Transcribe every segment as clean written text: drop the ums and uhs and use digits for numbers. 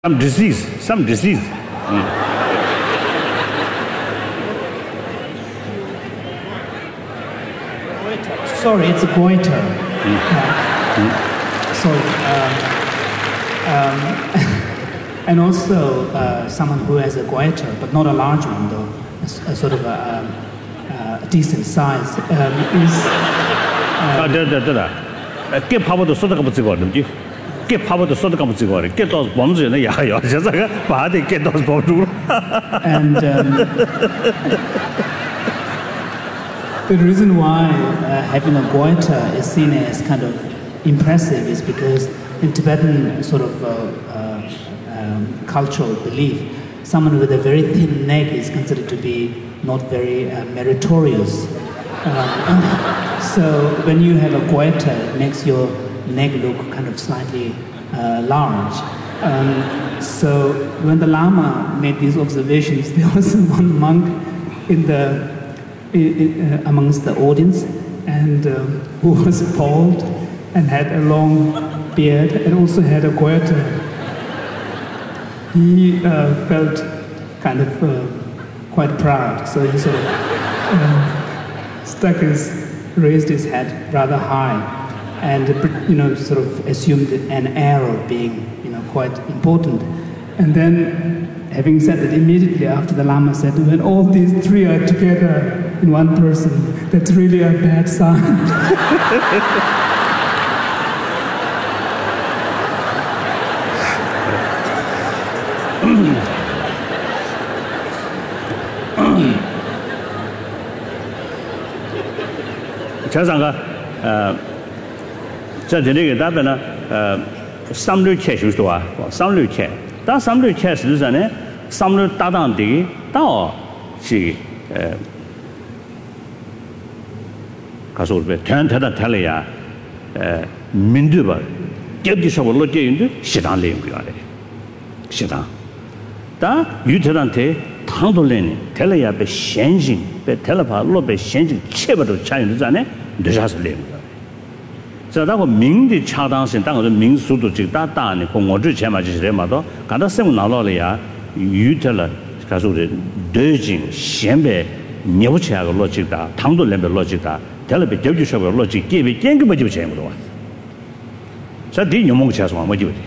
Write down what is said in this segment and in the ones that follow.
Some disease, some disease. Sorry, it's a goiter. Sorry. And also someone who has a goiter, but not a large one though, a sort of a decent size, is... Get power to sort of get power to sort of get those bombs in the yard. Just like a get those bombs. And the reason why having a goiter is seen as kind of impressive is because in Tibetan sort of cultural belief, someone with a very thin neck is considered to be not very meritorious. So when you have a goiter, it makes your neck look kind of slightly large. So when the Lama made these observations, there was one monk amongst the audience, and who was bald and had a long beard and also had a goiter. He felt kind of quite proud, so he sort of raised his head rather high, and sort of assumed an air of being quite important. And then, having said that, immediately after the Lama said, when all these three are together in one person, that's really a bad sign. 자상가 자 되게 답변은 삼류 체수도 와 삼류 체 다 삼류 체수 전에 삼류 따당되기 다시 가서 우리 대한테다 달려야 민두바 겹지서로 제인도 시당 내용이야 시당 다 유태한테 당돌내니 달려야 배 현신 배 텔레파 로배 현신 체버도 차이는잖아요 늦어서 내용이야 자다고 민디 차당신 당그 민수도 지금 다다니 공원주 제마지래마도 간다 생고 나로려야 유태了가서 우리 대진 현배 녀부치하고 로직다 당돌내배 로직다 텔레비 겹지서로 로직 개비 땡기면 좀 제모도 와 자, 네 녀몽 차서 뭐 지지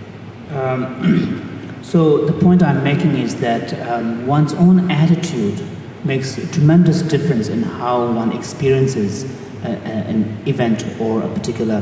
So the point I'm making is that one's own attitude makes a tremendous difference in how one experiences an event or a particular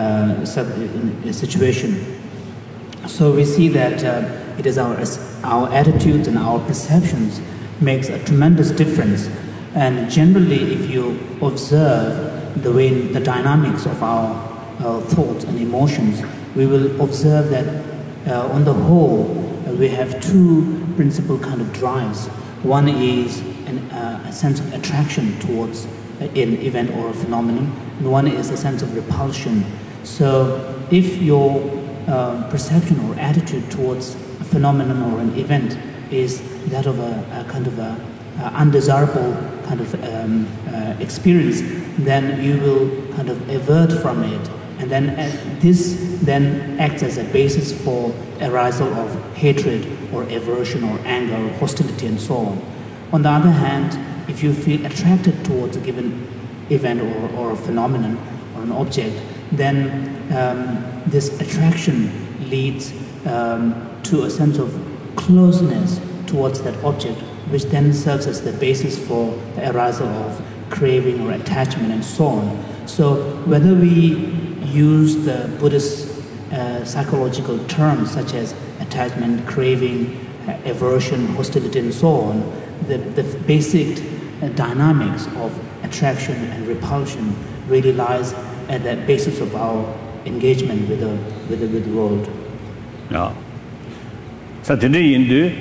situation. So we see that it is our attitudes and our perceptions makes a tremendous difference. And generally, if you observe the dynamics of our thoughts and emotions, we will observe that on the whole, we have two principal kind of drives. One is a sense of attraction towards an event or a phenomenon, and one is a sense of repulsion. So if your perception or attitude towards a phenomenon or an event is that of a kind of a undesirable kind of experience, then you will kind of avert from it. And then this then acts as a basis for arousal of hatred or aversion or anger or hostility and so on. On the other hand, if you feel attracted towards a given event or a phenomenon or an object, then this attraction leads to a sense of closeness towards that object, which then serves as the basis for the arousal of craving or attachment and so on. So whether we use the Buddhist psychological terms such as attachment, craving, aversion, hostility, and so on, the basic dynamics of attraction and repulsion really lies at the basis of our engagement with the world. Yeah. So today in the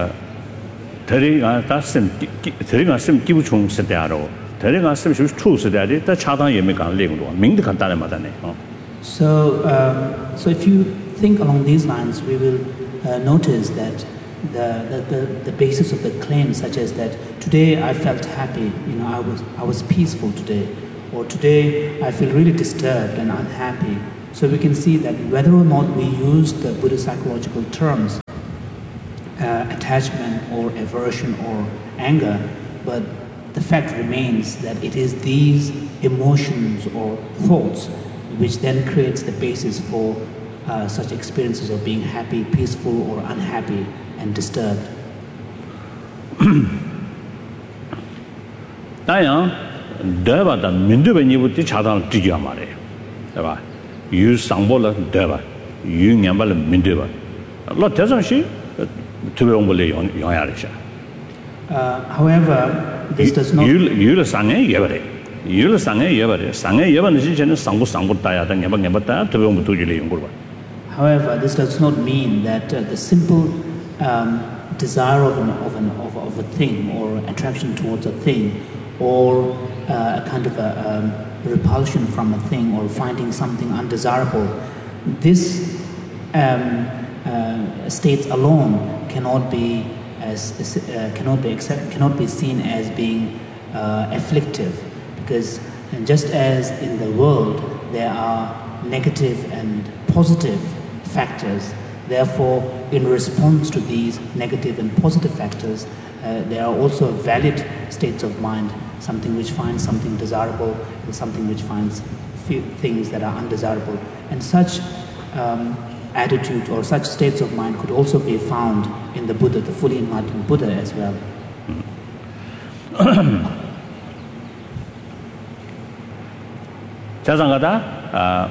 terega sim 기부총 세대로 terega sim true 세대에 다 차당 예매가 내고도 명도 간단히 말하네. So if you think along these lines, we will notice that the basis of the claim, such as that today I felt happy, I was peaceful today, or today I feel really disturbed and unhappy, So we can see that whether or not we use the Buddhist psychological terms, attachment or aversion or anger, but the fact remains that it is these emotions or thoughts which then creates the basis for such experiences of being happy, peaceful, or unhappy and disturbed. 다양 대바다 민두베 니부티 차단 지겨 말해. 봐. 유 상보라 대바. 유 냠발 민두바. 로 대상시 투베옹볼레 영야리샤. However, this does not 유 상에 예버래. 유 상에 예버래. 상에 예버는 시전은 상부 따야다 냠바 투베옹부 두질레 용고르바. However, this does not mean that the simple desire of a thing or attraction towards a thing or a kind of a repulsion from a thing or finding something undesirable, this states alone cannot be seen as being afflictive, because just as in the world there are negative and positive factors, therefore in response to these negative and positive factors there are also valid states of mind, something which finds something desirable and something which finds things that are undesirable, and such attitudes or such states of mind could also be found in the Buddha, the fully enlightened Buddha as well. 자상가다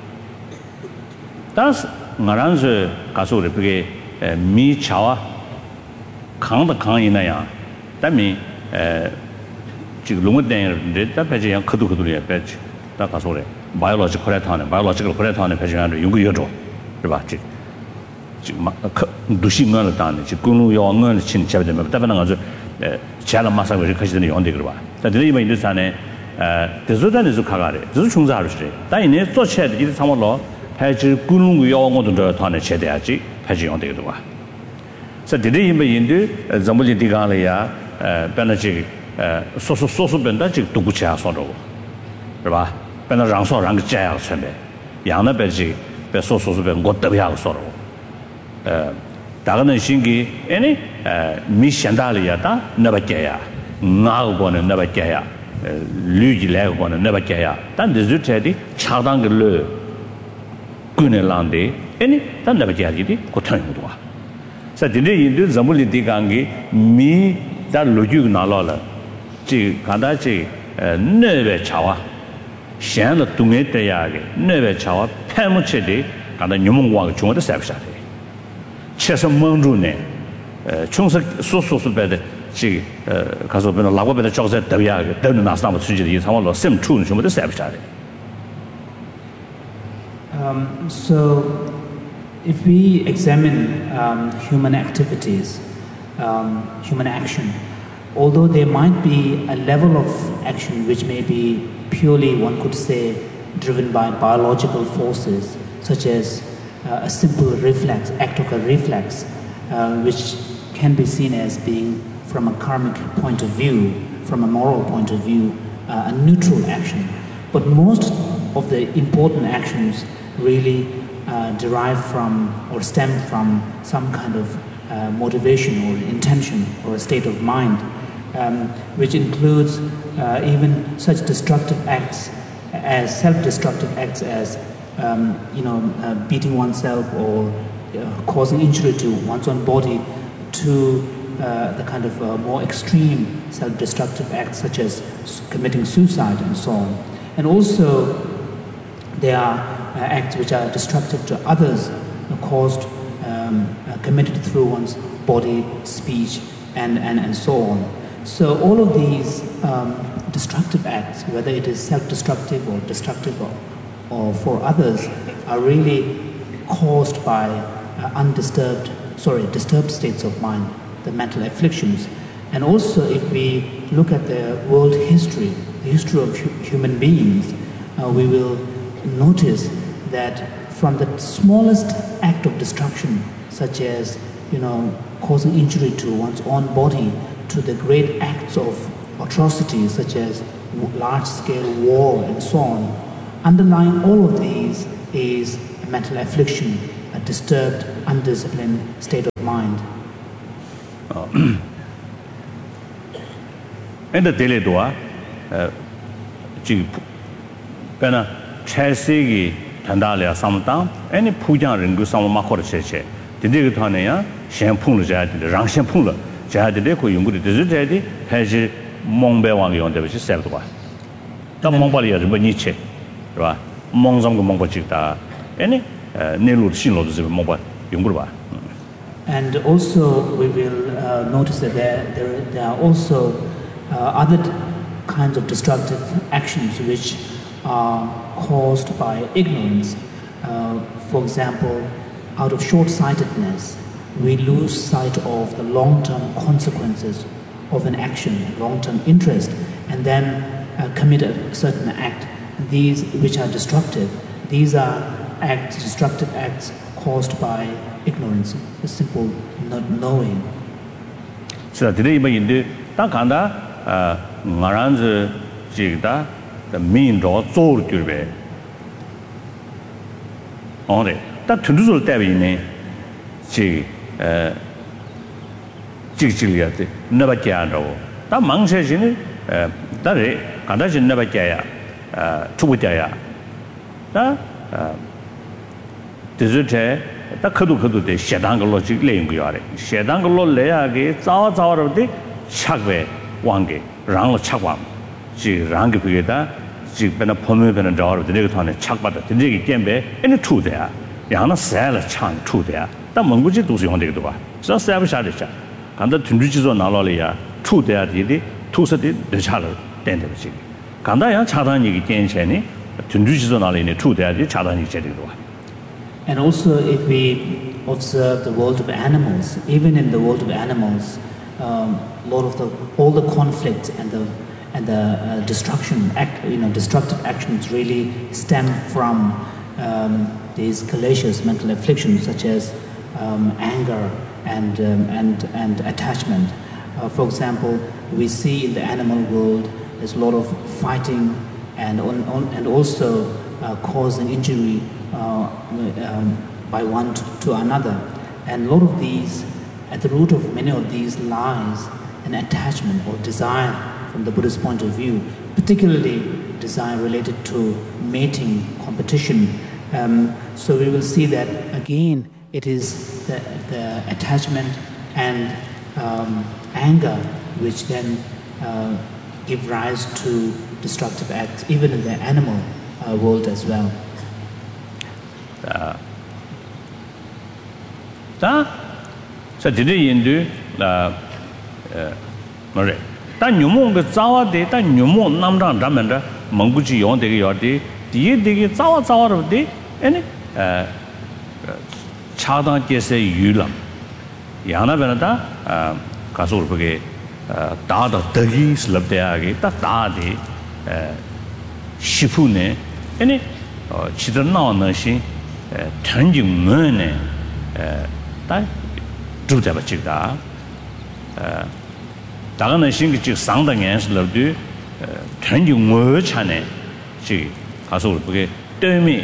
다스 나란스 가수를 그게 미차와 강도 강이나야 담이 지금 롱어den데 답해지 그도에 배치 다 가서래 바이올로지컬 코레타는 배치하는 연구 여조 그봐 지금 막 두신을 다는 지금 군루 영어를 친 잡으면 답변은 아주 제가 마사를 같이 되는 연대 그봐 다들 이번 인도산에 대조단에서 가가래 저 충자를 해 다이네做起来的这상황로 배치 군루 영어도 더 다는 제대야지 배치 연대도 봐 그래서 되게 이번 인도 전부지 디가래야 변하지 소소 변다 지금 두고치야 소로 그봐 변나 랑소 랑 자야 선배 양나 배지 배 소소 변 것도야 소로 다가는 신기 아니 미션달이야다 나바께야 나고는 나바께야 류지래고는 나바께야 단 데즈테디 차당글로 군엘란데 아니 단 나바께야지 고통이도 와 그래서 되게 인도 전부지 디강기 미다 로주 나라라 지 간다지 네베 차와 샹의 동에 때야게 네베 차와 패무체디 간다 뉴몽왕 중앙의 서비스하대 최소 멍주네 총석 소소소배데 지 가서 변을 라고배데 적세 더야게 더는 나스나무 수지의 상황로 셈 추는 좀 서비스하대 So if we examine human activities, human action, although there might be a level of action which may be purely, one could say, driven by biological forces, such as a simple reflex, act of a reflex, which can be seen as being, from a karmic point of view, from a moral point of view, a neutral action. But most of the important actions really derive from or stem from some kind of motivation or intention or a state of mind, which includes even such destructive acts as self-destructive acts as beating oneself or causing injury to one's own body, to the kind of more extreme self-destructive acts such as committing suicide and so on. And also there are acts which are destructive to others, committed through one's body, speech, and so on. So all of these destructive acts, whether it is self-destructive or destructive or for others, are really caused by disturbed states of mind, the mental afflictions. And also if we look at the world history, the history of human beings, we will notice that from the smallest act of destruction, such as causing injury to one's own body, to the great acts of atrocity such as large-scale war and so on, underlying all of these is a mental affliction, a disturbed, undisciplined state of mind. And the daily doa, Pena Chelsea, Tandalia, Samtam, any Pujan Ringu, some Makor Cheche, the Digatania, Shampoo, the Rang Shampoo, Jahadico, you would desert, has Mongbe Wangi on the which is Selva. The Mongolia is Beniche, Mongzong Mongochita, any Nelu Shino, the Mobile, Yungruba. And also, we will notice that there are also other kinds of destructive actions which are caused by ignorance. For example, out of short-sightedness, we lose sight of the long-term consequences of an action, long-term interest, and then commit a certain act. These which are destructive, these are destructive acts caused by ignorance, a simple not knowing. So today, in the Takanda, Maran's Jigda, the mean draw soul to be on it. That to do Tabine, she Jigliat, never Kiano. That monk says in it, that Kandashin never Kaya, Tuitaya. That desert. The Kudu de Shadangolo Linguare. Shadangolo Leage, Zaw of the Chagwe, Wange, Rang Chagwam, She Rangipigata, she been a pomip and a door of the Legaton, Chakbata, the Nigi Gembe, and a two there. Yana Sala Chan, two there. The Monguji does on the door. So Savishadisha. And the Tundichis on Alolia, two there, two city, the Chatter, Dendivici. Kandaya Chatani Gencheni, Tundichis on Alini, two there, the Chatani Chedidua. And also, if we observe the world of animals, even in the world of animals, all the conflict and the destruction, destructive actions really stem from these calacious mental afflictions such as anger and attachment. For example, we see in the animal world there's a lot of fighting and also causing injury by one to another. And a lot of these, at the root of many of these lies an attachment or desire from the Buddhist point of view, particularly desire related to mating, competition. So we will see that again it is the attachment and anger which then give rise to destructive acts, even in the animal world as well. So today in the Mare. Tan Yumong Zawa de Tan Yumong Namdan Ramanda, Manguchi on the Yordi, the Zawa of the any Chada Jesse Yulam. Yana Venata, Kasulpage, Dada Dagi Slabdeagi, Tadi, Shifune, any Chidana Nashi, Tanjung Mune, that do the Chida. 다가는 신기지 상당히 전중의 차네 지 가서 그게 때문에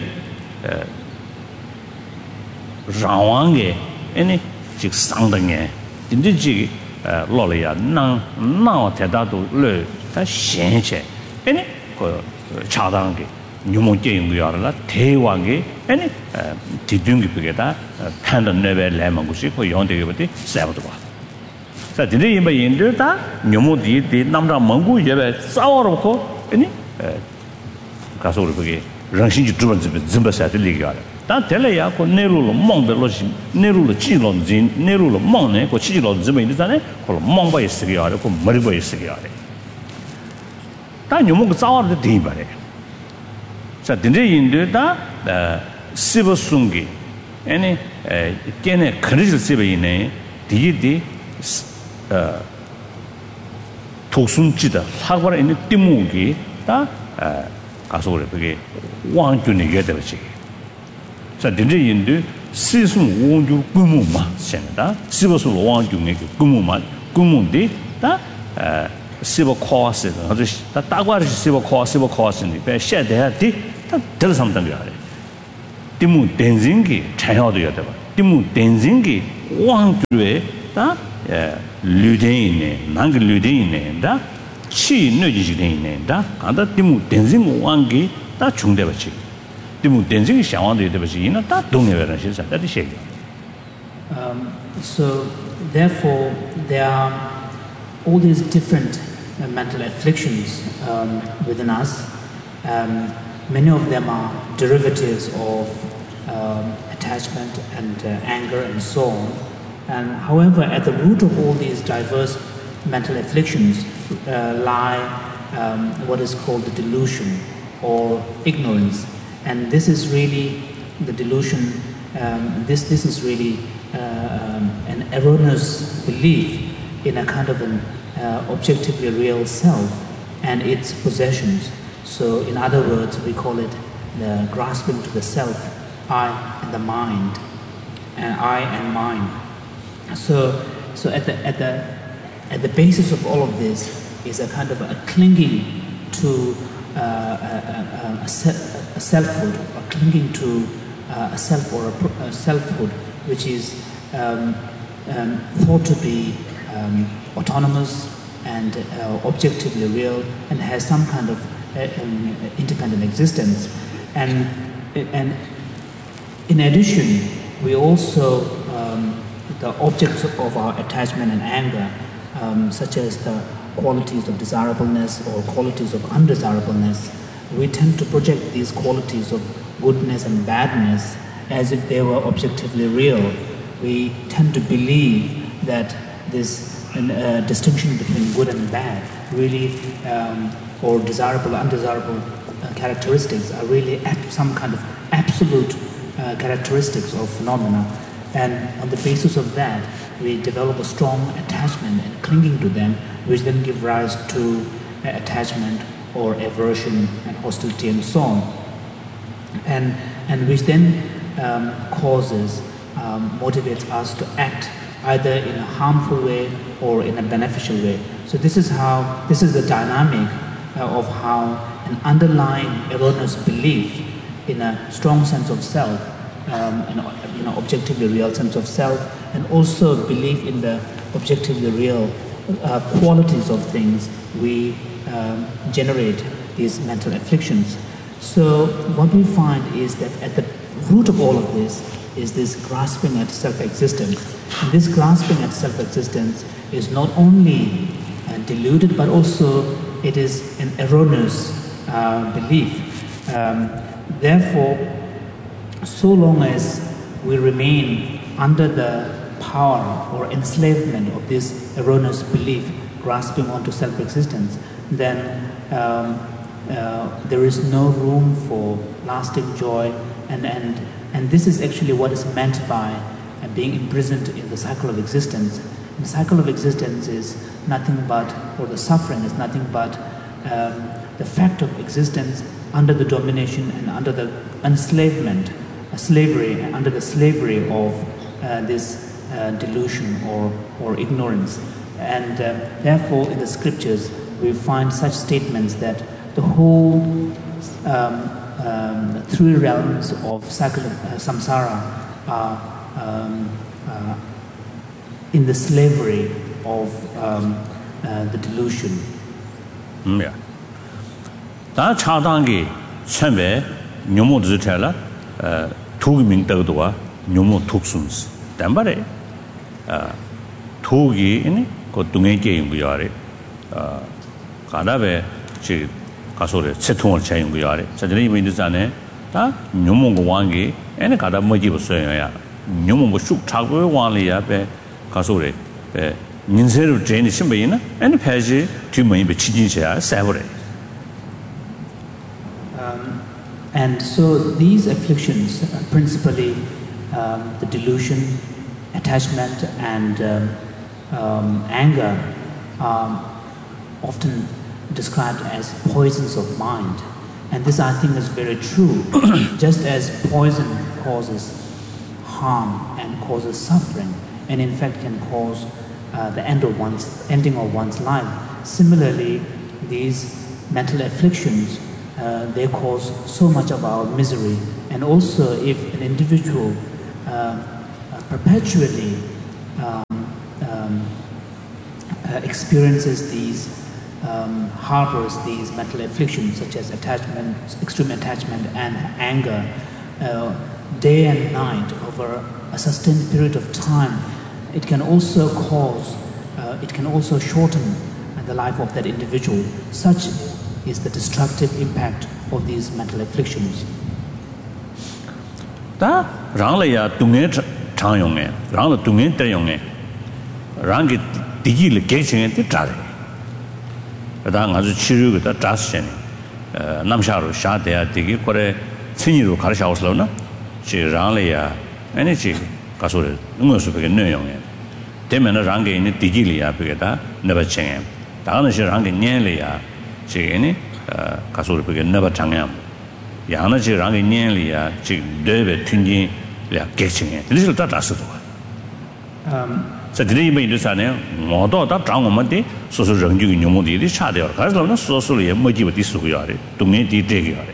라왕게 아니 지 상당히 인지지 로리아 나 대다도 르다 신체 아니 그 차당게 뉴몬게 인구야라 대왕게 아니 디둥기 그게다 판단 레벨 레망고시 그 연대게부터 세버도 봐 자, 근데 이제 인도다 녀모디 남자 몽고 예배 싸워놓고 아니 가서 우리 랑신지 주변 좀버사들 얘기하라. 단 telle야 그 내로로 몽벨로시 내로로 찌론진 내로로 몽네 그 찌로 좀 있잖아요. 그 몽바 있으기야 그 머리바 있으기야. 단 녀모가 싸워도 돼 봐래. 자, 근데 인도다 시버숭기 아니 걔네 그릇을 세베이네 디디 독순지다 사과를 있는 띠무기 다 가서 그래 그게 왕준이 되듯이 자 근데 인도 시순 원주 꾸무마 생다 시버스 왕준이 꾸무인데 다 시버 코스 아주 다 따과를 시버 코스니 배 셔대야지 다 들 삼단이야 timu denzingi chayado yadaba timu denzingi wangdwe da ludene nang ludene da chi nöjine da kada timu denzing wangi da chungdebachi timu denzing shawando yadabachi ina da dongneveran shisa da di So therefore there are all these different mental afflictions within us. Many of them are derivatives of attachment and anger and so on. And however, at the root of all these diverse mental afflictions lie what is called the delusion or ignorance. And this is really the delusion, this is really an erroneous belief in a kind of an objectively real self and its possessions. So in other words, we call it the grasping to the self, I and the mind, and I and mine. So at the basis of all of this is a kind of a clinging to a selfhood, or clinging to a self or a selfhood, which is thought to be autonomous and objectively real and has some kind of independent existence. And in addition, we also the objects of our attachment and anger, such as the qualities of desirableness or qualities of undesirableness, we tend to project these qualities of goodness and badness as if they were objectively real. We tend to believe that this distinction between good and bad really, or desirable, undesirable characteristics are really some kind of absolute characteristics of phenomena. And on the basis of that, we develop a strong attachment and clinging to them, which then give rise to attachment or aversion and hostility and so on. And which then motivates us to act either in a harmful way or in a beneficial way. So this is the dynamic of how an underlying erroneous belief in a strong sense of self, an objectively real sense of self, and also belief in the objectively real qualities of things, we generate these mental afflictions. So what we find is that at the root of all of this is this grasping at self-existence. And this grasping at self-existence is not only deluded, but also it is an erroneous belief. Therefore, so long as we remain under the power or enslavement of this erroneous belief, grasping onto self-existence, then there is no room for lasting joy, and this is actually what is meant by being imprisoned in the cycle of existence. And the cycle of existence is nothing but, or the suffering is nothing but the fact of existence under the domination and under the enslavement, slavery, under the slavery of this delusion or ignorance. And therefore in the scriptures we find such statements that the whole three realms of cycle of samsara are in the slavery of the delusion. Yeah. 다 차단기 처음에 묘모 드텔라 투기민 더도와 묘모 툭순스 담바레 투기 이니 그 동행계 연구야래 가다베 지 가소래 채통을 차 연구야래 저들이 이미지잖아요 다 묘모 왕기 애네 가다 뭐지 없어요야 묘모 뭐쑥 차고 왕리야베 가소래 에 민세로 제니 심베이나 애네 패지 뒤머이 비치진셔야 사버래. And so these afflictions, principally the delusion, attachment, and anger, are often described as poisons of mind. And this, I think, is very true. Just as poison causes harm and causes suffering, and in fact can cause the ending of one's life, similarly, these mental afflictions they cause so much of our misery and also if an individual perpetually experiences these harbors these mental afflictions such as attachment, extreme attachment and anger day and night over a sustained period of time, it can also shorten the life of that individual. Such is the destructive impact of these mental afflictions. Da rang le ya tungen chang yong ne rang le tungen te yong ne rang ge di ji le ge chen de zha de da nga zu chi ru ge da zha shen nam sha ru sha de ya de ge ko re chen yi ru ga sha wo na ji rang le ya ani ji ga so le ngue su ge ne yong ne de men rang ge ni di ji le ya be da ne ba chen da ne shi rang ge nian le ya ji ge ni ga so le be ge ne ba chang ya 양은 지 랑이 년리야 지 레베 튕진 야 개칭에 이리서 다 다스도 저들이 이면도사네 모두 다 장원만데 소소 정규 녀모들이 차대요 그래서 소소를 뭐지부터 쓰고요래 동네디 되게요래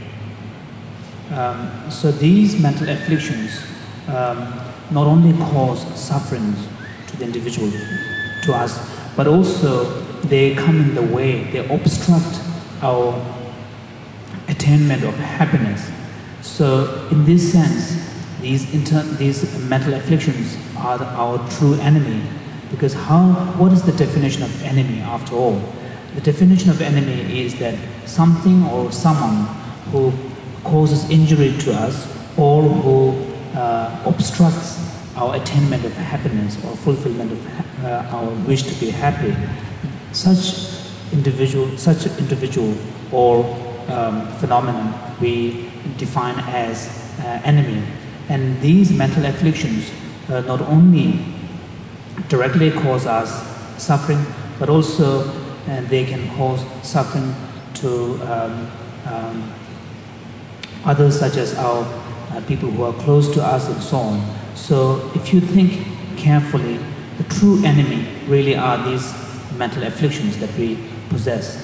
So these mental afflictions not only cause sufferings to the individual, to us, but also they come in the way, they obstruct our attainment of happiness. So in this sense, these mental afflictions are our true enemy, because what is the definition of enemy after all? The definition of enemy is that something or someone who causes injury to us or who obstructs our attainment of happiness or fulfillment of our wish to be happy. Such individual or phenomenon we define as enemy. And these mental afflictions not only directly cause us suffering, but also they can cause suffering to others, such as our people who are close to us and so on. So if you think carefully, the true enemy really are these mental afflictions that we possess.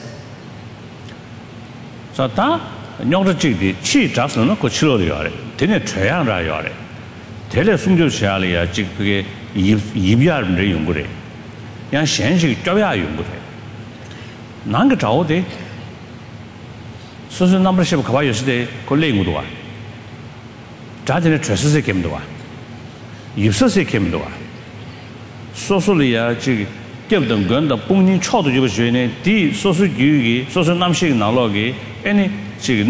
So that nyongda chigdi chi jasno no ko chilo yore tene chayang ra yore tele sungjo chali ya chig pge yibya re yongure yang shen shi jobya yongure nang ga zhao de so so number ship ka ba yo de ko le ngu do wa zha de chue se kem do wa yu se kem do wa so so li ya chig kem dong gan da bong ni chao de jo xue ne di so so yu gi so so nam shi na lo gi any the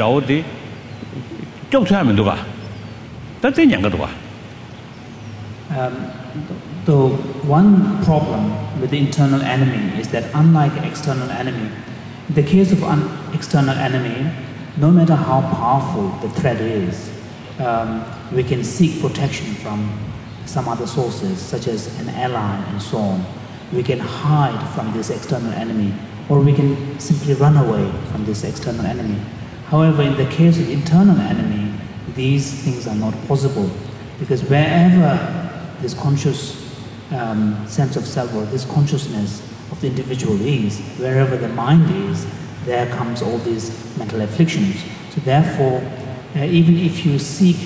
one problem with the internal enemy is that unlike external enemy, in the case of an external enemy, no matter how powerful the threat is, we can seek protection from some other sources such as an ally and so on. We can hide from this external enemy, or we can simply run away from this external enemy. However, in the case of internal enemy, these things are not possible, because wherever this conscious sense of self or this consciousness of the individual is, wherever the mind is, there comes all these mental afflictions. So therefore, even if you seek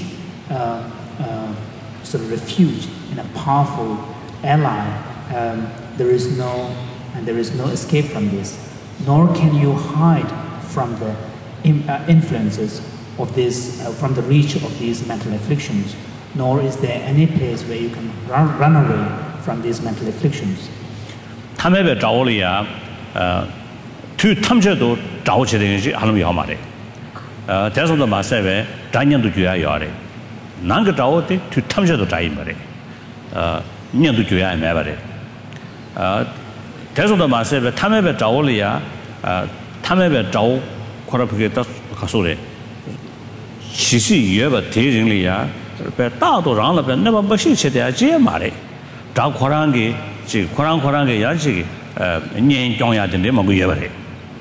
sort of refuge in a powerful ally, there is no escape from this, nor can you hide from the influences of this, from the reach of these mental afflictions, nor is there any place where you can run away from these mental afflictions. 탐해배 자오리야 투 탐셔도 자오치 되는 시 하는 요 말에 대선도 마세베 단년도 줘야 요래 난그 자오때 투 탐셔도 자이 말에 년도 줘야 매 말에 대선도 마세베 탐해배 자오리야 탐해배 자오 코라프게 다 가소래 시시 예바 대ring리야 배 다도 랑了배那么不是切的这말에 자 코랑게 지 코랑게 야지 년 정야 된데 먹고 예버래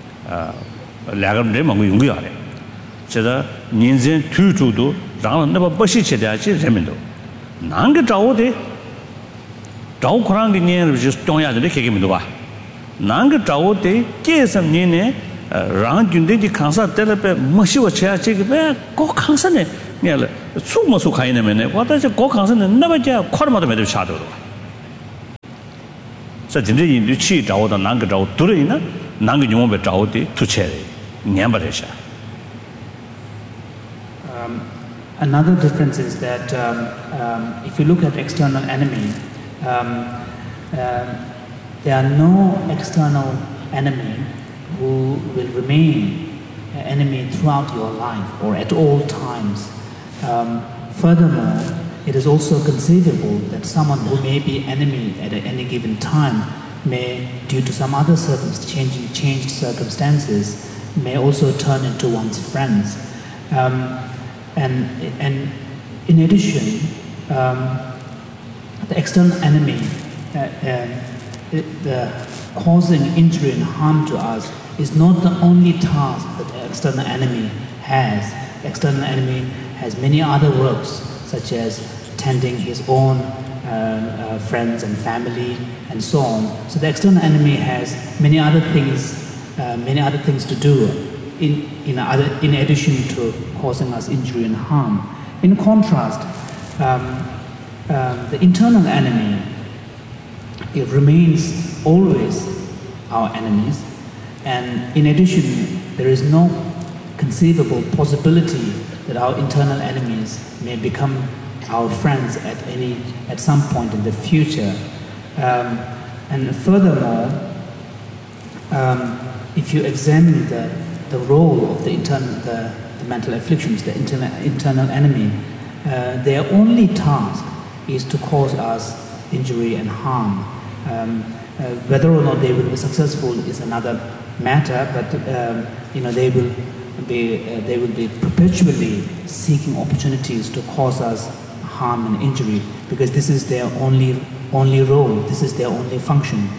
两个人먹고用거야 제가 인생 투주도 랑那么不是切的这人们都哪个找的找코랑게年就정야 된데 개개면도 봐哪个找的계속年랑 군대지 강사 때를 배 뭐시고 제가 지금 배 꼭 강사네 Yeah, so much kind of minute. What is a go constant? Never get quite a bit of shadow. So, the day you cheat out the Nanga out Turina, Nanga you won't be out to cherry. Nyambarisha. Another difference is that if you look at external enemy, there are no external enemy who will remain an enemy throughout your life or at all times. Furthermore, it is also conceivable that someone who may be enemy at any given time may, due to some other changed circumstances, may also turn into one's friends. And in addition, the external enemy causing injury and harm to us is not the only task that the external enemy has. The external enemy has many other works, such as tending his own friends and family and so on. So the external enemy has many other things to do in addition to causing us injury and harm. In contrast, the internal enemy, it remains always our enemies, and in addition, there is no conceivable possibility that our internal enemies may become our friends at some point in the future. And furthermore, if you examine the role of the mental afflictions, the internal enemy, their only task is to cause us injury and harm. Whether or not they will be successful is another matter, but they will be perpetually seeking opportunities to cause us harm and injury, because this is their only role, this is their only function.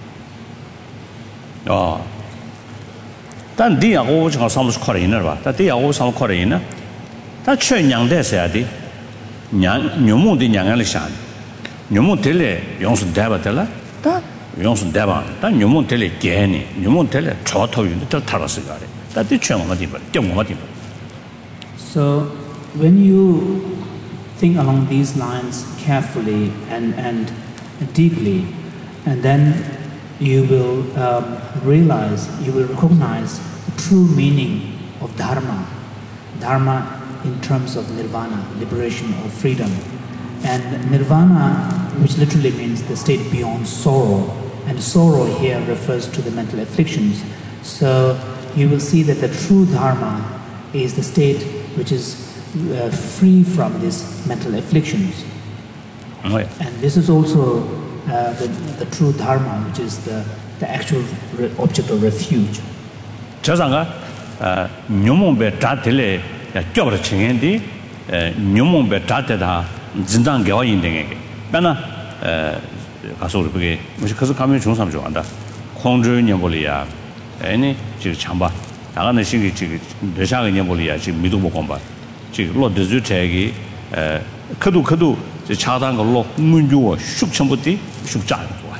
但第二个就上不是靠人了吧？但第二个上靠人呢，他劝娘的是的，娘母的娘来想，娘母得来用是带不得了，但用是带吧，但娘母得来给你，娘母得来超头用的都他了是个的，但对劝我们地方，对我们地方。 So when you think along these lines carefully and deeply, and then you will recognize the true meaning of dharma. Dharma in terms of nirvana, liberation or freedom. And nirvana, which literally means the state beyond sorrow, and sorrow here refers to the mental afflictions. So you will see that the true dharma is the state which is free from these mental afflictions. Oh, yeah. And this is also the true dharma, which is the actual object of refuge. 저상가 뇽몽베 다텔레 껴버려 칭엔디 뇽몽베 다테다 진단 개와 인댕에게 나나 가서 우리 무슨 그래서 가면 중삼 좋아한다. 홍주년볼이야. 아니 지금 참봐. 나가는 신기 지금 몇샤가 년볼이야. 지금 미도 못 건봐. 지금 로드즈 태기 커도 저 차단 걸로 문주어 숙천부터 숙장 좋아.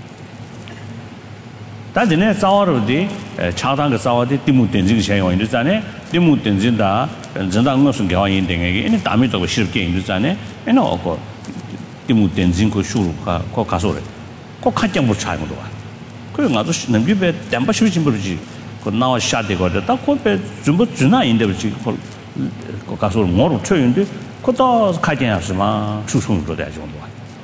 단전에 싸워로디 차단 그 싸워디 디무 된진 현용 있잖아요. 디무 된진다. 전당 무슨 개화인 등에게 이 담에도 쉽게 있잖아요. 에는 어거 디무 된진 그 수루가 거 가서래. 꼭 한장 못 차는 거야. 그래 가서 넘기배 담바 쉬진 버지. 그 나와 샤데 거다. 딱 코페 좀 주나 인데 버지. 그 가서 뭐로 쳐인데 그것도 가진하지만 수송도 돼 정도.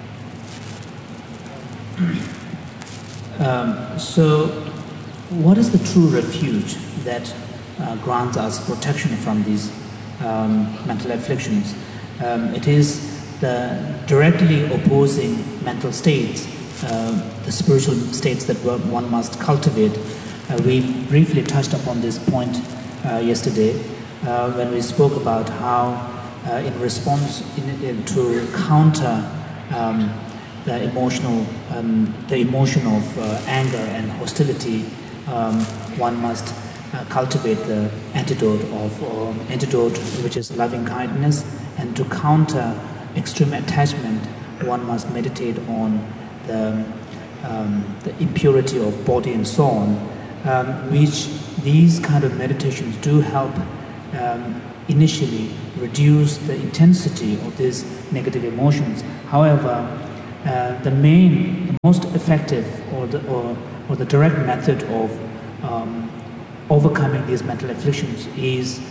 So, what is the true refuge that grants us protection from these mental afflictions? It is the directly opposing mental states, the spiritual states that one must cultivate. We briefly touched upon this point yesterday when we spoke about how in response to counter the emotion of anger and hostility, one must cultivate the antidote which is loving kindness, and to counter extreme attachment, one must meditate on the impurity of body and so on, which these kind of meditations do help initially reduce the intensity of these negative emotions. However, the most effective or the direct method of overcoming these mental afflictions is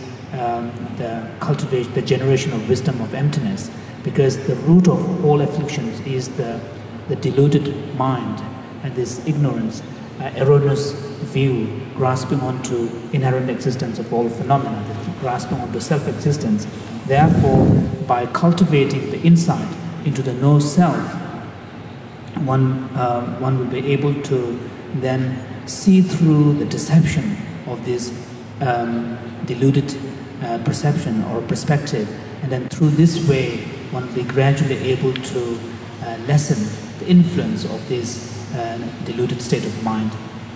the generation of wisdom of emptiness, because the root of all afflictions is the deluded mind and this ignorance, erroneous view, grasping onto inherent existence of all phenomena, grasping onto self-existence. Therefore, by cultivating the insight into the no-self, one will be able to then see through the deception of this deluded perception or perspective, and then through this way one will be gradually able to lessen the influence of this deluded state of mind.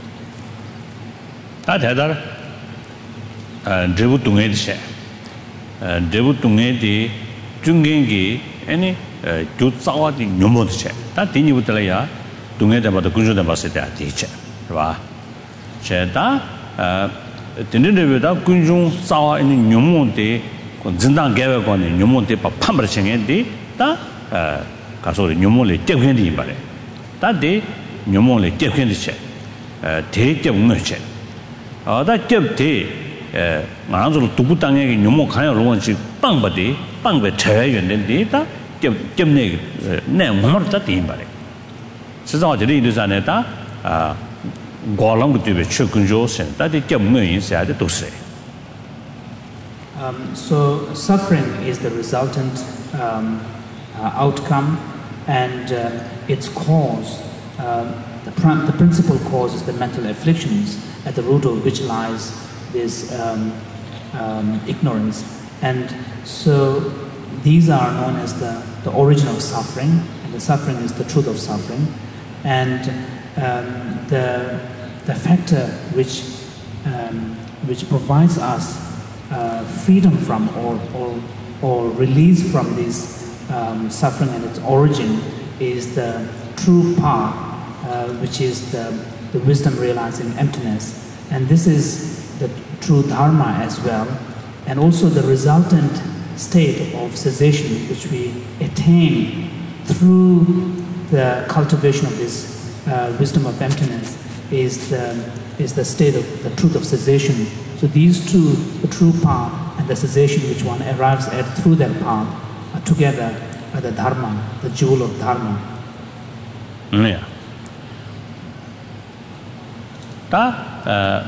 Tinidevida Kunjung Sawa in Numonte, Zindan Gavagoni, Numonte, Pamberching, da Casori, Numole, Jevhendi Bare. That day, Numole, Jevhendi check, take your merchant. That kept tea, Manzo Tubutang, Numo Kaya Romanchi, Bangbadi, Bangba Chay, and then data, Jemne, name more that in Bare. Says all the leaders and eta. So suffering is the resultant outcome, and its cause, the principal cause is the mental afflictions, at the root of which lies this ignorance. And so these are known as the origin of suffering, and the suffering is the truth of suffering. And the factor which provides us freedom from or release from this suffering and its origin is the true path, which is the wisdom realizing emptiness. And this is the true dharma as well, and also the resultant state of cessation which we attain through the cultivation of this wisdom of emptiness is the state of the truth of cessation. So these two, the true path and the cessation which one arrives at through that path, are together are the dharma, the jewel of dharma. Yeah. Ta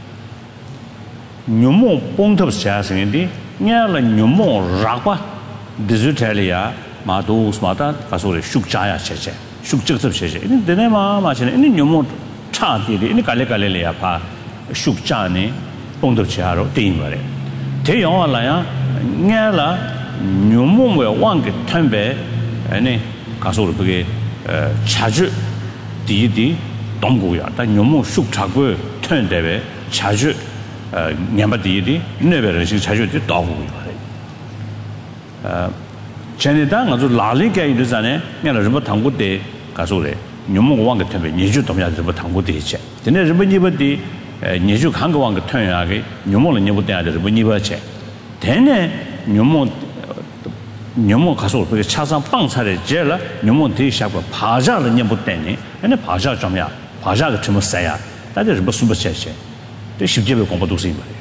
nyumo pongtop siasing di nyala nyumo rakwa dizutalia ma do smata kasore shukchaya cheche shukchak cheche ini dene ma chene ini nyumo cha di ini kale le ya pha shukcha ne pongtop chiaro tin bare te yaw la ya nyala nyumo we wang ge thambe ani kasore bege chaju di 동고야 다 너무 숙착고 튼데베 자주 냠바디디 네베르시 자주 도고 말해 전에다 아주 라리게 이르잖아요 내가 좀 당고대 가서래 너무 왕게 튼베 니주 동야 좀 당고대 있지 근데日本이버디 니주 한거 왕게 튼야게 너무는 니버대야日本이버체 되네 너무 가서 그 차상 빵차를 제라 너무 대샤고 바자를 니버대니 근데 바자 좀야 바자가 좀 써야 다들 뭐 숨버셔셔. 또 쉽게도 공부도 쓰이 말이에요.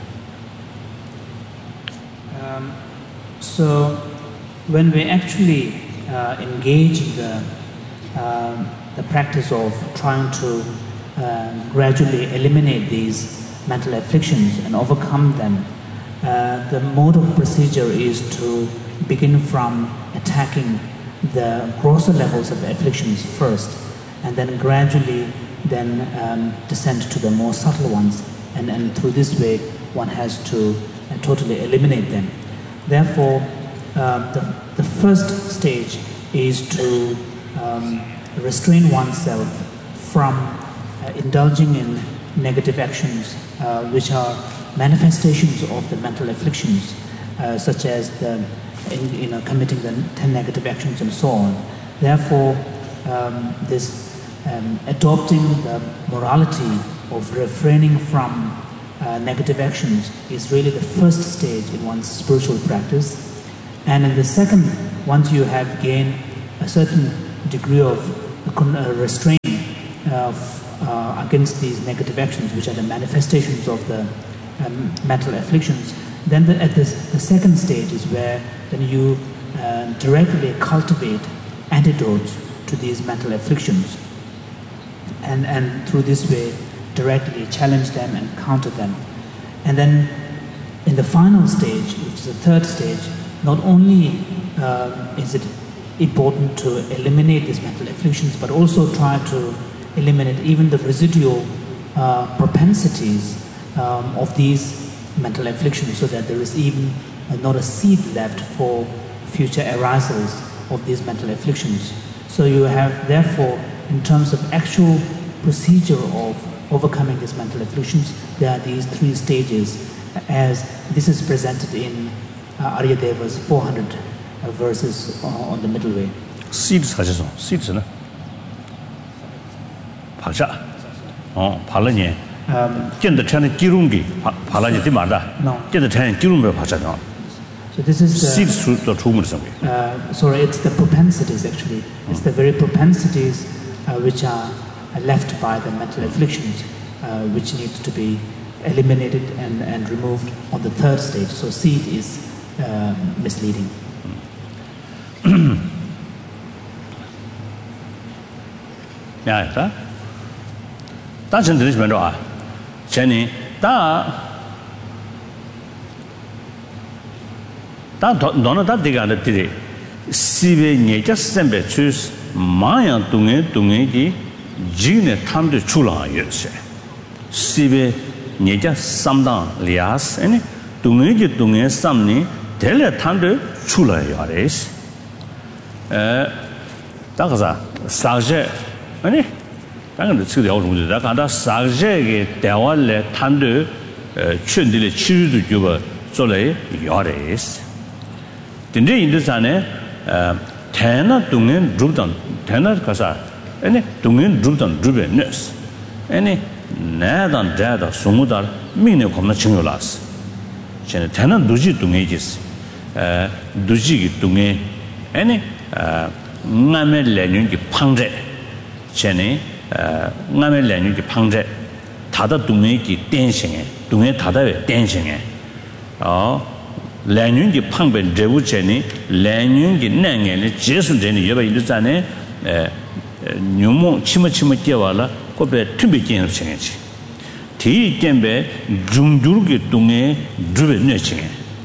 So when we actually engage in the practice of trying to gradually eliminate these mental afflictions and overcome them, the mode of procedure is to begin from attacking the grosser levels of afflictions first, and then gradually descend to the more subtle ones, and through this way one has to totally eliminate them. Therefore, the first stage is to restrain oneself from indulging in negative actions, which are manifestations of the mental afflictions, such as committing the 10 negative actions and so on. Therefore, adopting the morality of refraining from negative actions is really the first stage in one's spiritual practice. And in the second, once you have gained a certain degree of restraint against these negative actions, which are the manifestations of the mental afflictions, then at the second stage is where then you directly cultivate antidotes to these mental afflictions, and through this way directly challenge them and counter them. And then in the final stage, which is the third stage, not only is it important to eliminate these mental afflictions, but also try to eliminate even the residual propensities of these mental afflictions, so that there is even not a seed left for future arisals of these mental afflictions. So you have, therefore, in terms of actual procedure of overcoming these mental afflictions, there are these three stages, as this is presented in Aryadeva's 400 verses on the middle way. Seeds 하셔서 seeds는 박자 발라니 견더 천의 기름기 발라니 되마다 견더 천의 기름을 박자죠. So this is the seeds 또 주문을 성. Sorry, it's the propensities actually. It's the very propensities which are left by the mental afflictions, which needs to be eliminated and removed on the third stage. So seed is misleading. 야, 다. 다시 들으시면 좋아. 전에 너는 다 되게 안 되지. 시베 내자 선배 추스 마야 동에기 지네 탐도 출라였어. 시베 내자 삼당 리아스 아니 동에 삼니 델레 탐도 출라야레스. 다가자 사제 아니 당연히 지금 야오종도 다가다 사제게 대화를 탐도 춘들의 치유도 주버做来야레스. 근데 인도산에 태나 동엔 루던 태나 가사 아니 동엔 루던 루베네스 아니 나단 자다 소무다 미네 겁나 증요라스 쟤네 태나 누지 동에지스 누지기 동에 아니 나메 레뉴기 팡제 쟤네 나메 레뉴기 팡제 다다 동에기 댄싱에 동에 다다에 댄싱에 랜윤기 팡벤 제부체니 랜윤기 냉에니 제순제니 여바 인도산에 뉴몽 치마치마 깨와라 고베 튜비긴 칭해지 디견베 중주르기 동에 주베 뇌칭해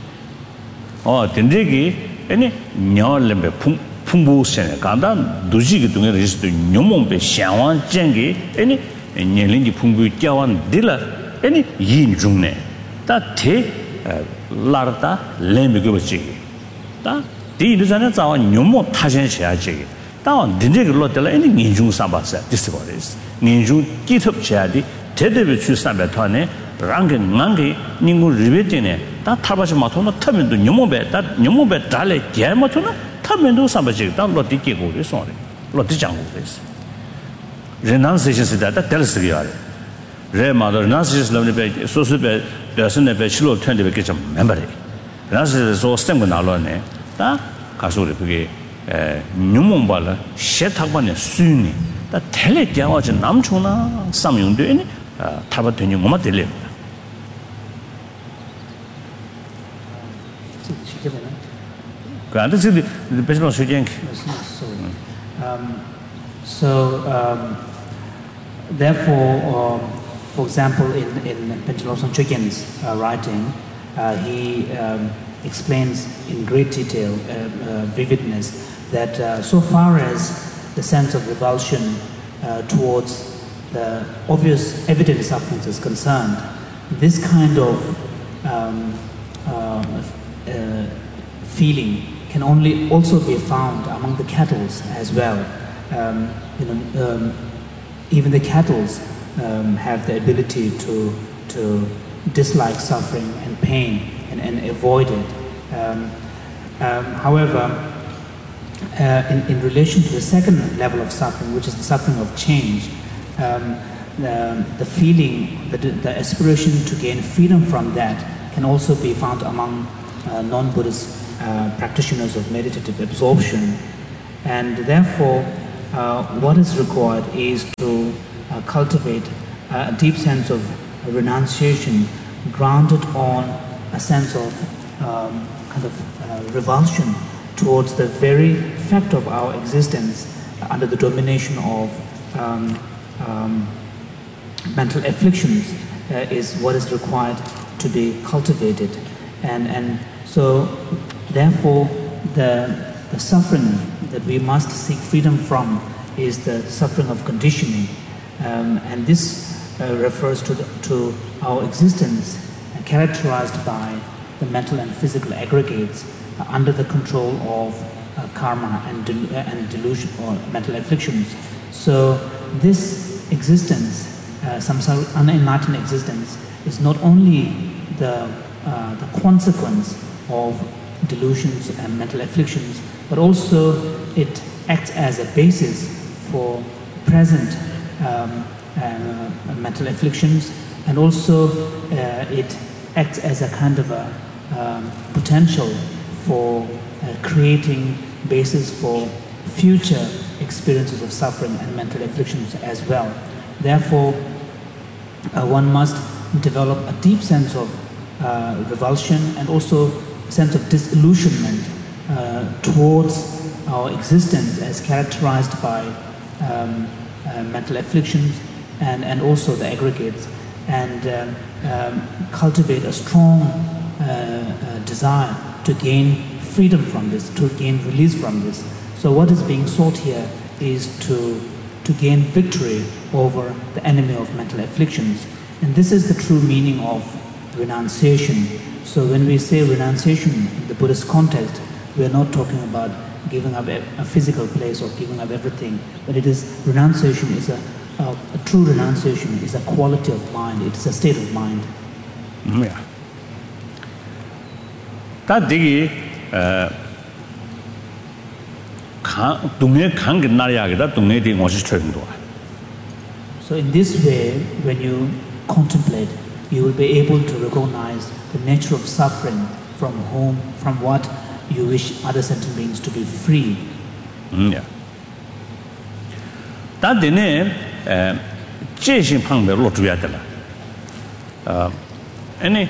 된데기 아니 녀얼레베 풍부세네 간다 두지기 동에 리스도 뉴몽베 샹완 쟁기 아니 녀린기 풍부 깨완 딜라 아니 인중네 다테 라르다 렘비고지 다 디르자네 자와 뇽모 타전셔야지 다 딘데글로 될 애니 민중 삼바사 디스고레스 민중 기톱 쳐야지 제대로 출 삼바토네 랑게 낭게 닝고 리베티네 다 타바시 마토노 타면도 뇽모베 다 뇽모베 달레 게마토나 타면도 삼바지 다 로디케고레 소레 로디장고레스 레난세시스다 다 텔스기야레 레마더 레난세시스 럼네베 소스베 배선에 실로 텐데 게 좀 멤버리. 그래서 저 스템고 나로네. 다 가서리 그게 뉴몽발라 셰탁반에 수니. 다 텔레 겨워지 남초나 삼용되니 타바되니 뭐만 될래. 그 안에서 배선 수행. Therefore, for example, in Pentalosan Chögyal's writing, he explains in great detail, vividness, that so far as the sense of revulsion towards the obvious evident sufferings is concerned, this kind of feeling can only also be found among the cattle as well. Even the cattle have the ability to dislike suffering and pain and avoid it. However, in relation to the second level of suffering, which is the suffering of change, the feeling, the aspiration to gain freedom from that can also be found among non-Buddhist practitioners of meditative absorption. And therefore, what is required is to cultivate a deep sense of renunciation grounded on a sense of revulsion towards the very fact of our existence under the domination of mental afflictions is what is required to be cultivated. And so therefore the suffering that we must seek freedom from is the suffering of conditioning, and this refers to our existence characterized by the mental and physical aggregates under the control of karma and delusion or mental afflictions. So this existence, samsara unenlightened existence, is not only the consequence of delusions and mental afflictions, but also it acts as a basis for present mental afflictions, and also it acts as a kind of a potential for creating basis for future experiences of suffering and mental afflictions as well. Therefore, one must develop a deep sense of revulsion and also a sense of disillusionment towards our existence as characterized by mental afflictions and also the aggregates, and cultivate a strong desire to gain freedom from this, to gain release from this. So what is being sought here is to gain victory over the enemy of mental afflictions. And this is the true meaning of renunciation. So when we say renunciation in the Buddhist context, we are not talking about giving up a physical place or giving up everything, but it is renunciation is a true renunciation is a quality of mind, it is a state of mind. Yeah. That digi so in this way, when you contemplate, you will be able to recognize the nature of suffering from what you wish other sentient beings to be free. Yeah. That dine jishin pangbe lo zhuya de la. Any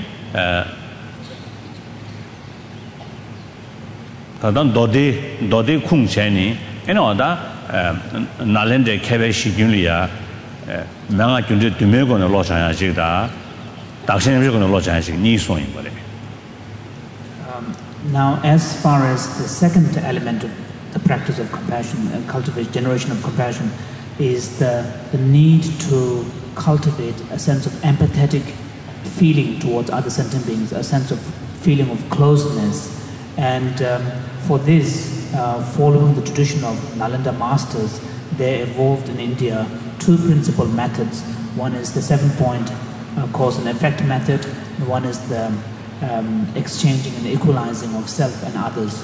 tadan dodi kung cheni any oda nalende kebe shi gyun ya manga gyun de dume go ne lo shan ya ji da dakshen bi go ne lo shan ya ji ni so yin bo le. Now, as far as the second element of the practice of compassion and generation of compassion is the need to cultivate a sense of empathetic feeling towards other sentient beings, a sense of feeling of closeness. And for this, following the tradition of Nalanda masters, they evolved in India two principal methods. One is the 7-point cause and effect method, and one is the exchanging and equalizing of self and others.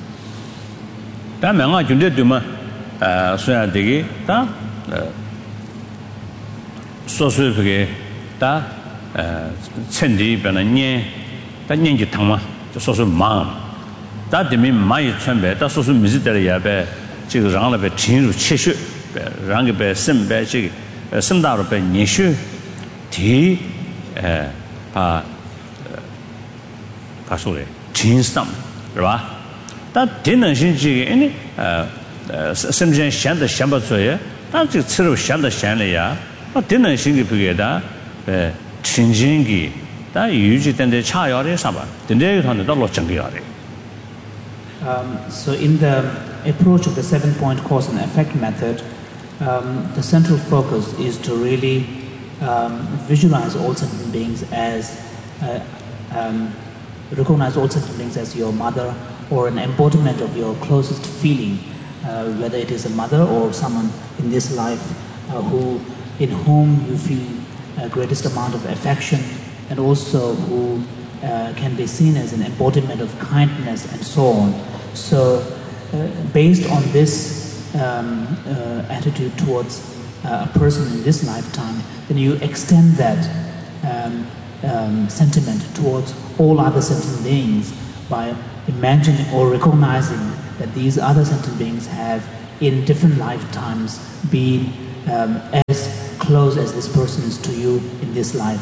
So in the approach of the 7-point cause and effect method, the central focus is to really visualize all sentient beings as recognize all sentient beings as your mother or an embodiment of your closest feeling, whether it is a mother or someone in this life in whom you feel greatest amount of affection, and also who can be seen as an embodiment of kindness and so on. So based on this attitude towards a person in this lifetime, then you extend that sentiment towards all other sentient beings by imagining or recognizing that these other sentient beings have, in different lifetimes, been as close as this person is to you in this life.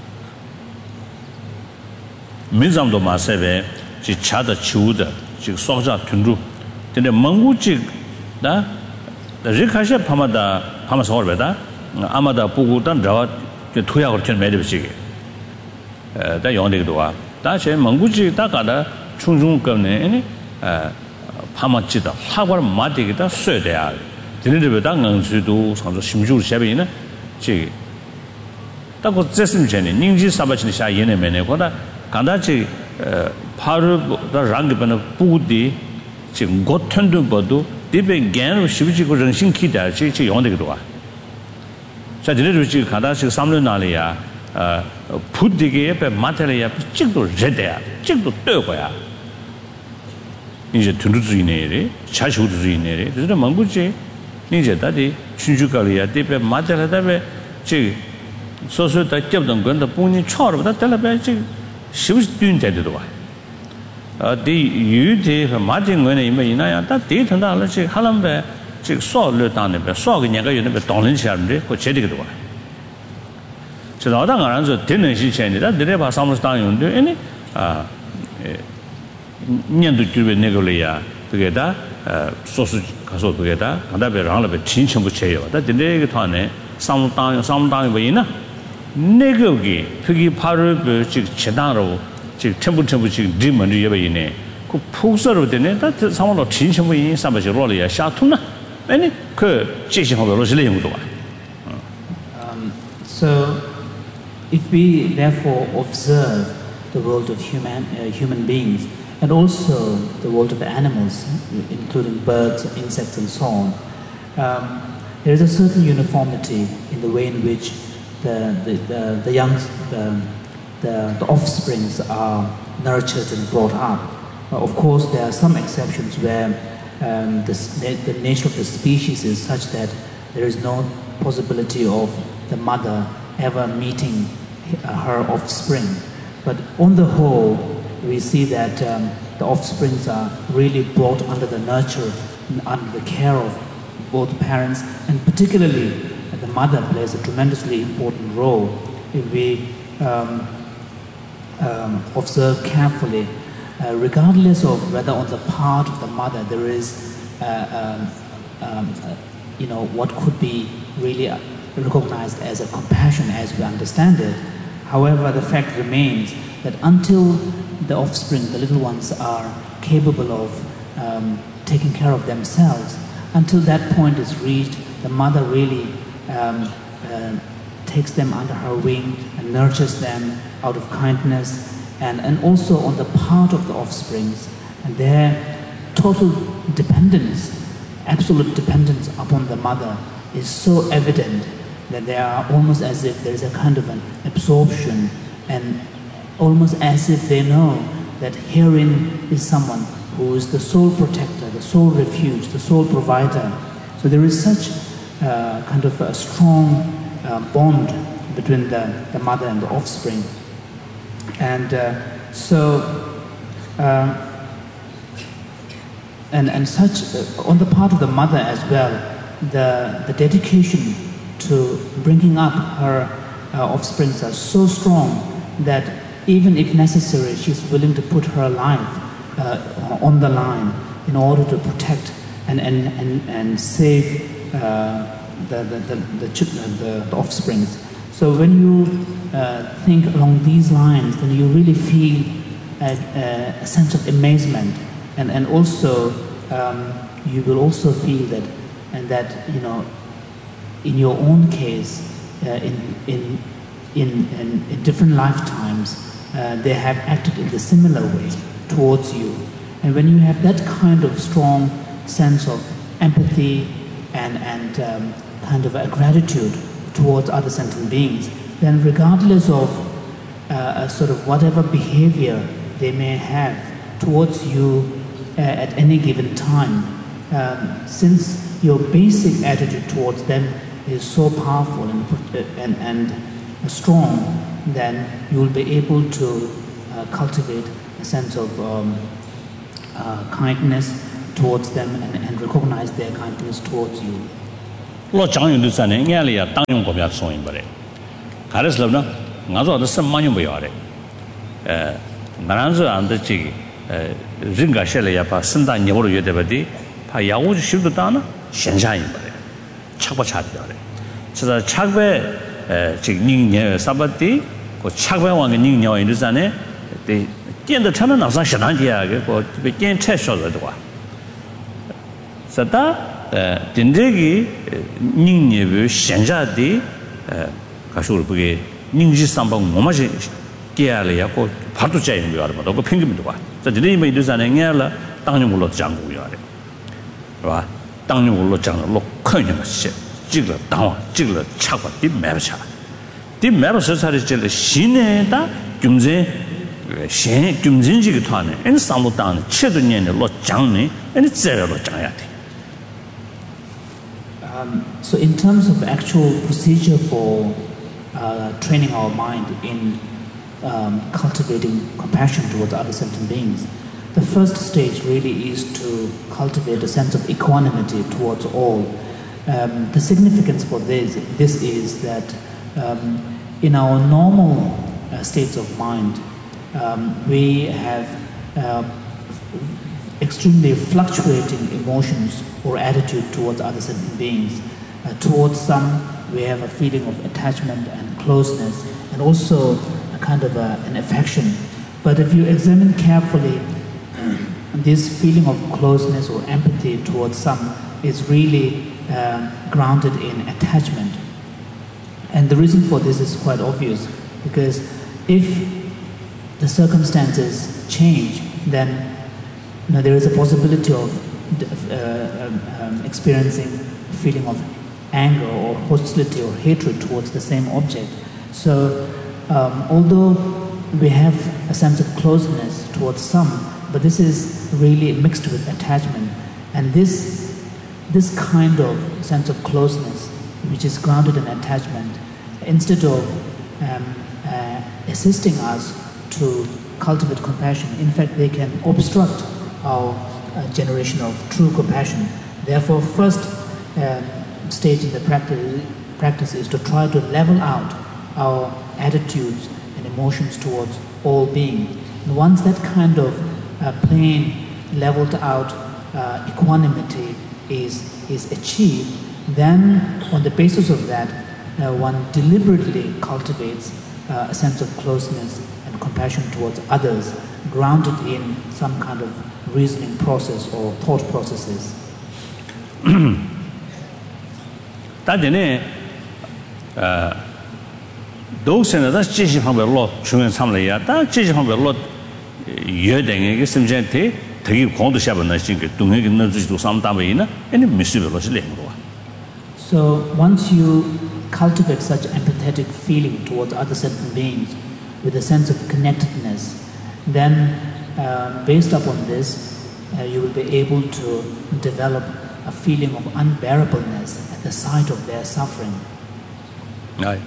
Mizamdo Masebe, Chada Chuda, Soja Tundu, then the Manguchi, the Rikasha Pamada, Pamasorbeda, Amada Pugutan, Jawa, the Tuya or Ten Medivchi. The Yondigua, Dache, Manguchi, Takada, Chunjung Gane, Pamachita, Hawar Matigita, Södea, the little Dangan to do some Shimju Shabina, Chi. That was Jessim Jenny, Ninji Sabachin Shayene Menecoda, Kandachi, Paru, the Rangipan Pudi, got Tundu Bodu, Dip again, Shivichi Ranshin Kita, Chi Yondigua. So the little Kadashi Samlunalia, put the gap at Materia, Chico Jedea, Chico Turquoia. Ninja Tunduzinere, Chashuzinere, the Manguche, Ninja Daddy, Shinjukalia, Dip at Matera, Chi, so that kept them going to Pony Chor, but that she was doing that. The you did Martin when I may that date and I'll check Halambe, check saw Lutan, saw Yaga, you never don't Shamde, or Chedik. So the other answer didn't she change that the never summers down do any Nyandu Cuban Negolia together, sausage castle together, and that be around a chinch of chair. That the negatone, sometime Vina. Negogi, Piggy Paru, Chedaro, Temple demon, you ever in a Pusa of the net, that someone of Chinchamwe in Sabaji Rolia, Shatuna, any cur, chasing of the Rosalie. So, if we therefore observe the world of human beings and also the world of animals, including birds, insects, and so on, there is a certain uniformity in the way in which the offsprings are nurtured and brought up. Of course, there are some exceptions where the nature of the species is such that there is no possibility of the mother ever meeting her offspring. But on the whole, we see that the offsprings are really brought under the nurture and under the care of both parents, and particularly the mother plays a tremendously important role. If we observe carefully, regardless of whether on the part of the mother there is, what could be really recognized as a compassion as we understand it. However, the fact remains that until the offspring, the little ones, are capable of taking care of themselves, until that point is reached, the mother really takes them under her wing and nurtures them out of kindness, and also on the part of the offsprings, and their total dependence, absolute dependence upon the mother is so evident that they are almost as if there is a kind of an absorption, and almost as if they know that herein is someone who is the sole protector, the sole refuge, the sole provider. So there is such kind of a strong bond between the mother and the offspring. And and such on the part of the mother as well, the dedication to bringing up her offsprings are so strong that even if necessary, she's willing to put her life on the line in order to protect and save the offsprings. So when you think along these lines, then you really feel a sense of amazement, and also you will also feel that, and that in your own case, in different lifetimes, they have acted in a similar way towards you. And when you have that kind of strong sense of empathy and kind of a gratitude towards other sentient beings, then regardless of sort of whatever behavior they may have towards you at any given time, since your basic attitude towards them is so powerful and strong, then you will be able to cultivate a sense of kindness towards them and recognize their kindness towards you. Lo chang yung du san ne nya le ya tang yung ko bya so yin ba le. Ga le slo na nga zo de sem ma yung ba ya le. Maran zo an de chi rin ga she le ya pa sin da nye bo lo yue de ba di pa ya wu shi du da na xian sha yin ba le. Chak ba cha de ya le. So da chak be chi ning nye sa ba di ko chak be wang ge ning nye yin du san ne de 电的他们脑上想当家个个被电车说了的话，是的，电这个人也不现在的他说了不给人之上班我们是第二了呀个怕都这样不要的嘛，都个平均的话，这这里面就在那眼了，当年我老讲过要的，是吧？当年我老讲了，老看见个些，这个当晚这个差不的买不起来，的买不起来的这个新的竞争。现竞争这个团呢，俺上路当的七多年的老讲呢，俺再要老讲下的。 So in terms of actual procedure for training our mind in cultivating compassion towards other sentient beings, the first stage really is to cultivate a sense of equanimity towards all. The significance for this is that in our normal states of mind, we have extremely fluctuating emotions or attitude towards other sentient beings. Towards some, we have a feeling of attachment and closeness, and also a kind of an affection. But if you examine carefully, this feeling of closeness or empathy towards some is really grounded in attachment. And the reason for this is quite obvious, because if the circumstances change, then there is a possibility of experiencing a feeling of anger or hostility or hatred towards the same object. So although we have a sense of closeness towards some, but this is really mixed with attachment. And this kind of sense of closeness, which is grounded in attachment, instead of assisting us to cultivate compassion, in fact they can obstruct our generation of true compassion. Therefore, first stage in the practice is to try to level out our attitudes and emotions towards all beings. And once that kind of plain leveled out equanimity is achieved, then on the basis of that, one deliberately cultivates a sense of closeness and compassion towards others, grounded in some kind of reasoning process or thought processes. 但是呢，都现在在这些方面老出现差不多呀，但这些方面老有点那个什么样的，特别广东下边那些个东西跟那这都上单位呢，人家没水平老是两个多。 So once you cultivate such empathetic feeling towards other sentient beings with a sense of connectedness, then based upon this, you will be able to develop a feeling of unbearableness at the sight of their suffering. Right.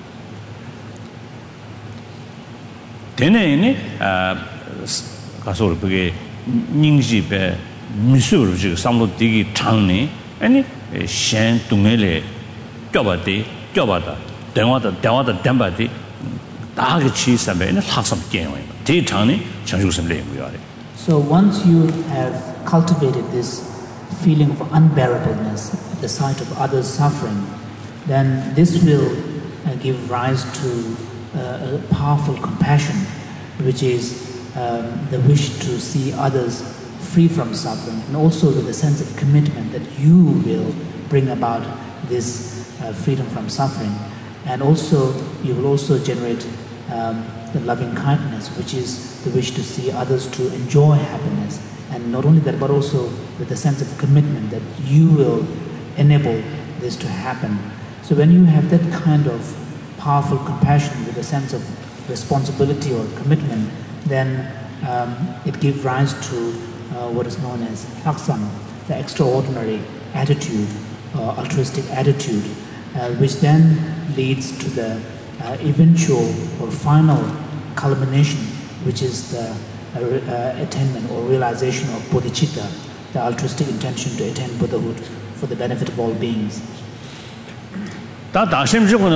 这呢，告诉我这个人是被民俗的这个上路这个场呢，先东来嘞，叫把的，电话的，电把的，大个去上面那拉上电话，这一场呢，像有什么来不要的。 So once you have cultivated this feeling of unbearableness at the sight of others' suffering, then this will give rise to a powerful compassion, which is the wish to see others free from suffering, and also with a sense of commitment that you will bring about this freedom from suffering. And also, you will also generate the loving kindness, which is the wish to see others to enjoy happiness. And not only that, but also with a sense of commitment that you will enable this to happen. So when you have that kind of powerful compassion with a sense of responsibility or commitment, then it gives rise to what is known as aksam, the extraordinary attitude, altruistic attitude, which then leads to the eventual or final culmination, which is the attainment or realization of bodhicitta, the altruistic intention to attain Buddhahood for the benefit of all beings. 다 다심 주고는